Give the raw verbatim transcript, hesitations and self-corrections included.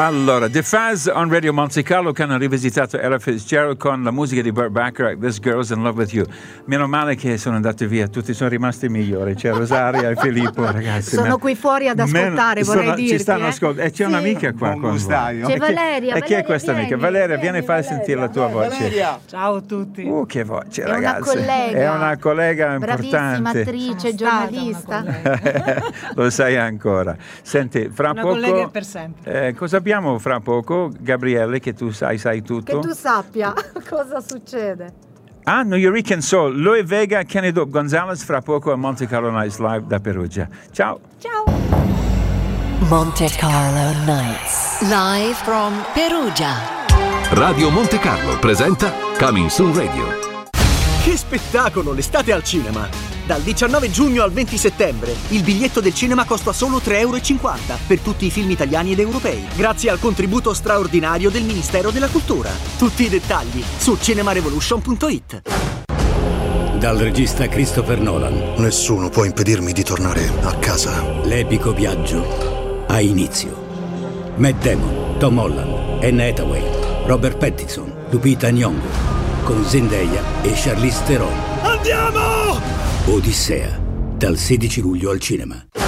Allora, The Fuzz on Radio Monte Carlo, che hanno rivisitato Ella Fitzgerald con la musica di Burt Bacharach, This Girl's in Love with You. Meno male che sono andati via, tutti sono rimasti migliori. C'è Rosaria e Filippo, ragazzi. Sono qui fuori ad ascoltare, meno, vorrei sono, dirti. Ci stanno eh? ascoltando. E c'è sì. un'amica qua. Buon gustaio. C'è Valeria. E chi è questa vieni, amica? Valeria, vieni, vieni a far Valeria. sentire la tua voce. Valeria. Ciao a tutti. Uh, che voce, È ragazzi. una collega. È una collega bravissima importante. attrice, giornalista. Lo sai ancora. Senti, fra Una poco. collega per sempre. Eh, cosa abbiamo fra poco, Gabriele, che tu sai, sai tutto? Che tu sappia cosa succede. Ah, New York Soul, Louis Vega, Kenny Dope Gonzalez, fra poco a Monte Carlo Nights Live da Perugia. Ciao. Ciao. Monte Carlo Nights, live from Perugia. Radio Monte Carlo presenta Coming Soon Radio. Che spettacolo l'estate al cinema! Dal diciannove giugno al venti settembre il biglietto del cinema costa solo tre euro e cinquanta per tutti i film italiani ed europei, grazie al contributo straordinario del Ministero della Cultura. Tutti i dettagli su cinemarevolution punto it. Dal regista Christopher Nolan. Nessuno può impedirmi di tornare a casa. L'epico viaggio ha inizio. Matt Damon, Tom Holland, Anne Hathaway, Robert Pattinson, Lupita Nyong'o, con Zendaya e Charlize Theron. Andiamo! Odissea, dal sedici luglio al cinema.